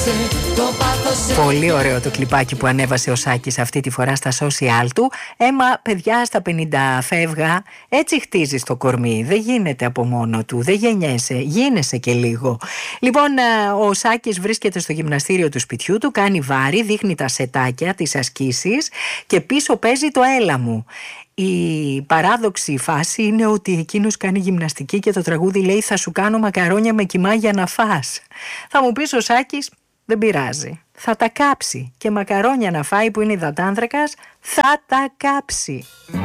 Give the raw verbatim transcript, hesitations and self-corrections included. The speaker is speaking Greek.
Πολύ ωραίο το κλιπάκι που ανέβασε ο Σάκης αυτή τη φορά στα social του. Έμα, παιδιά, στα πενήντα φεύγα, έτσι χτίζεις το κορμί. Δεν γίνεται από μόνο του, δεν γεννιέσαι, γίνεσαι και λίγο. Λοιπόν, ο Σάκης βρίσκεται στο γυμναστήριο του σπιτιού του, κάνει βάρη, δείχνει τα σετάκια, τις ασκήσεις και πίσω παίζει το έλα μου. Η παράδοξη φάση είναι ότι εκείνος κάνει γυμναστική και το τραγούδι λέει «Θα σου κάνω μακαρόνια με κιμά για να φας». Θα μου πεις ο Σάκης, δεν πειράζει, θα τα κάψει, και μακαρόνια να φάει που είναι υδατάνθρακας θα τα κάψει.